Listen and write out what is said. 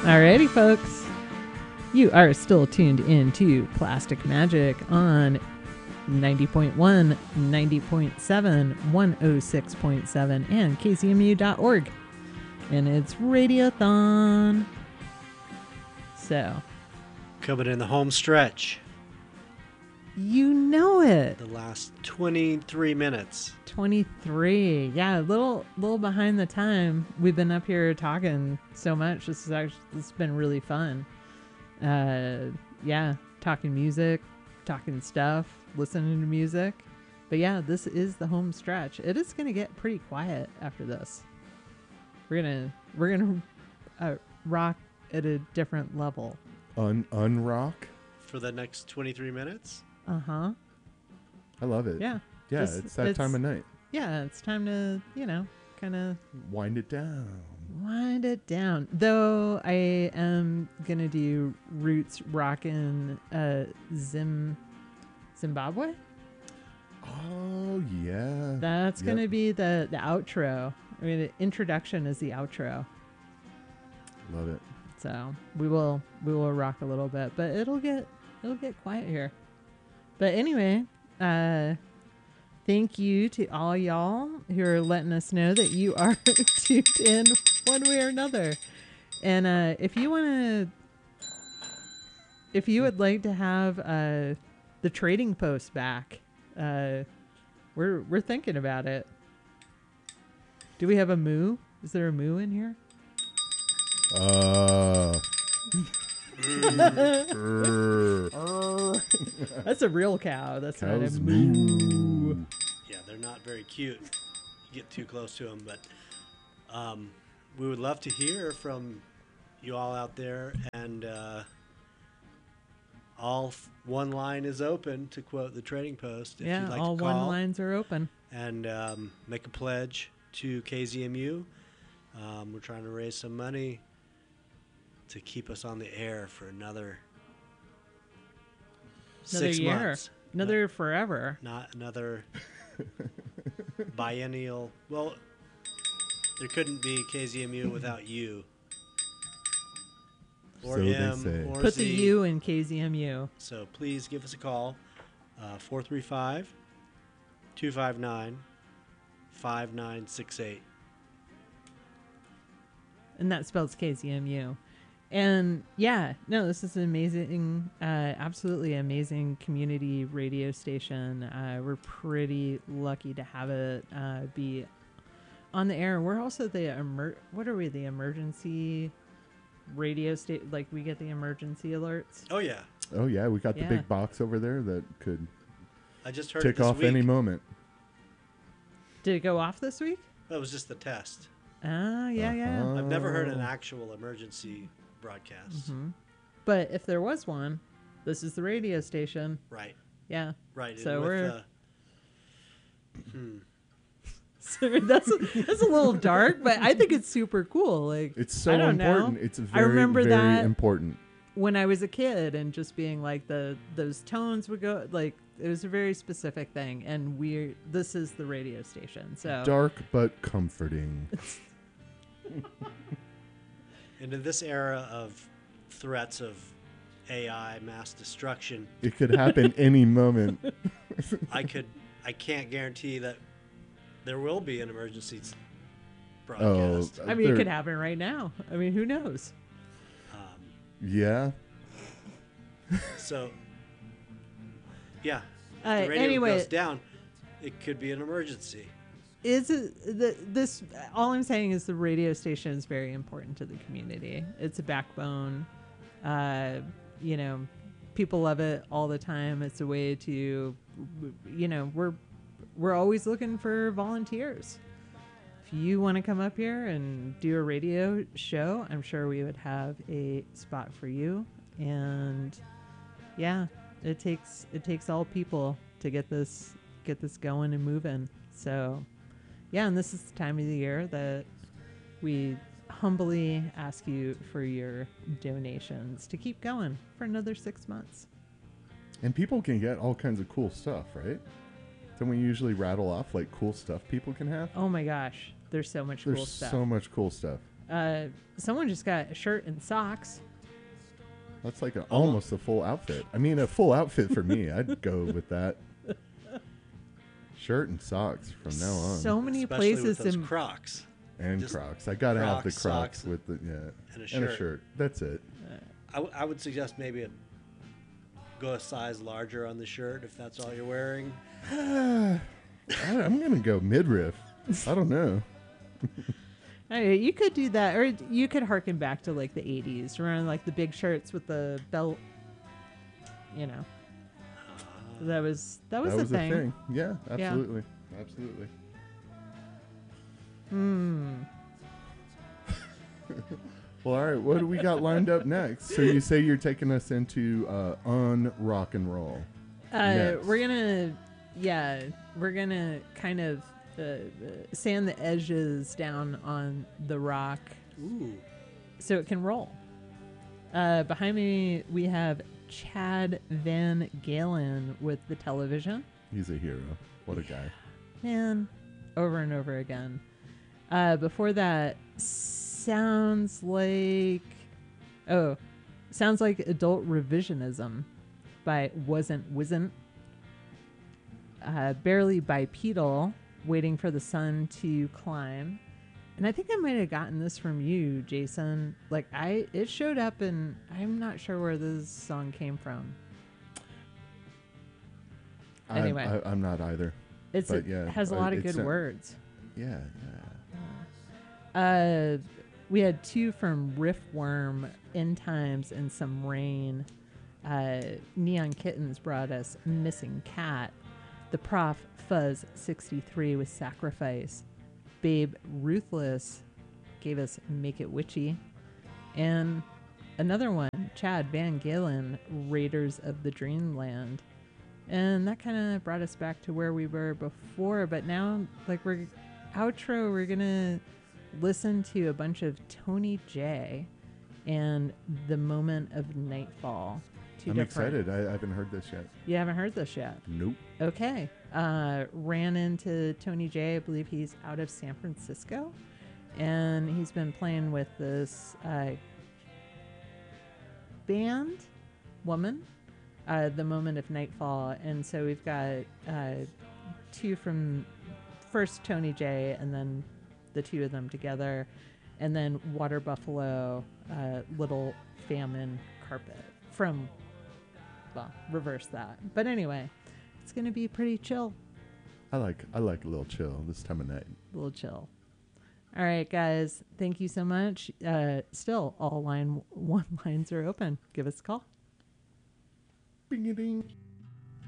Alrighty, folks. You are still tuned in to Plastic Magic on 90.1, 90.7, 106.7, and kcmu.org. And it's Radiothon. So, coming in the home stretch. you know it. The last 23 minutes. 23. Yeah, a little behind the time. We've been up here talking so much. This has been really fun. Yeah, talking music, talking stuff, listening to music. But yeah, this is the home stretch. It is going to get pretty quiet after this. We're gonna rock at a different level. Unrock? For the next 23 minutes? Uh-huh. I love it. Yeah. Yeah, it's that time of night. Yeah, it's time to, kind of Wind it down. wind it down. Though I am going to do Roots Rockin' Zimbabwe. Oh, yeah. That's going to be the outro. I mean, the introduction is the outro. Love it. So we will rock a little bit, but it'll get quiet here. But anyway, thank you to all y'all who are letting us know that you are tuned in one way or another. And if you would like to have the trading post back, we're thinking about it. Do we have a moo? Is there a moo in here? That's a real cow. That's not a Cows moo. Yeah, they're not very cute. You get too close to them, but we would love to hear from you all out there, and one line is open, to quote the Trading Post. If Yeah, you'd like all to call one lines are open. and make a pledge to KZMU. We're trying to raise some money to keep us on the air for another 6 year. months. Another forever. Not another biennial. Well, there couldn't be KZMU without you. Or So they M, say. or Put Z. the U in KZMU. So please give us a call, 435-259-5968. And that spells KZMU. And yeah, no, this is an amazing, absolutely amazing community radio station. We're pretty lucky to have it be on the air. We're also the what are we? The emergency radio station? Like we get the emergency alerts. Oh yeah, Oh, yeah. We got the Yeah. big box over there that could I just heard tick it this off week. any moment. Did it go off this week? That was just the test. Ah, yeah. I've never heard an Oh. actual emergency broadcast. Mm-hmm. But if there was one, this is the radio station. Right, Yeah. right. So and with we're- the- So that's a little dark, but I think it's super cool. Like It's so I don't important. know. It's I very, remember very that important. when I was a kid and just being like those tones would go like it was a very specific thing, and this is the radio station. So Dark but comforting. And in this era of threats of AI mass destruction, It could happen any moment. I can't guarantee that there will be an emergency broadcast. I mean, it there- could happen right now. I mean, who knows? Yeah. So, yeah, if the radio Anyway, goes down, it could be an emergency. is it this? All I'm saying is the radio station is very important to the community. It's a backbone. People love it all the time. It's a way to, we're always looking for volunteers. If you want to come up here and do a radio show, I'm sure we would have a spot for you. And yeah, it takes all people to get this going and moving. So yeah, and this is the time of the year that we humbly ask you for your donations to keep going for another 6 months. And people can get all kinds of cool stuff, right? Don't we usually rattle off like cool stuff people can have? Oh my gosh, there's so much cool There's stuff. so much cool stuff. Someone just got a shirt and socks. That's like almost a full outfit. I mean, a full outfit for me. I'd go with that. Shirt and socks from now on. So many Especially places with those in Crocs And just Crocs. I gotta have the Crocs, Crocs socks, with the and a and a shirt. That's it. I would suggest maybe go a size larger on the shirt if that's all you're wearing. I'm gonna go midriff. I don't know. Hey, you could do that, or you could harken back to like the '80s, around like the big shirts with the belt. You know, that was That a was thing. a thing. Yeah, absolutely, absolutely. Well, all right. What do we got lined up next? So you say you're taking us into on rock and roll. Next. We're gonna kind of sand the edges down on the rock Ooh. so it can roll. Behind me, we have Chad Van Galen with the television. He's a hero. What a guy. Man, over and over again. Before that, sounds like Adult Revisionism by Wasn't. Barely Bipedal, Waiting for the Sun to Climb. And I think I might have gotten this from you, Jason. Like it showed up, and I'm not sure where this song came from. Anyway. I'm not either. It has a lot of good words. Yeah. We had two from Riftworm, End Times, and Some Rain. Neon Kittens brought us Missing Cat. The Prof Fuzz 63 with Sacrifice. Babe Ruthless gave us Make It Witchy. And another one, Chad Van Galen, Raiders of the Dreamland. And that kind of brought us back to where we were before, but now, like, we're going to listen to a bunch of Tony J and The Moment of Nightfall. I'm excited. I haven't heard this yet. You haven't heard this yet? Nope. Okay. Ran into Tony J. I believe he's out of San Francisco. And he's been playing with this band, woman, The Moment of Nightfall. And so we've got two from first Tony J and then the two of them together. And then Water Buffalo, Little Famine Carpet from... Well, reverse that. But anyway, it's going to be pretty chill. I like a little chill this time of night. A little chill. All right, guys. Thank you so much. Still, all line 1 lines are open. Give us a call. Bing-a-ding.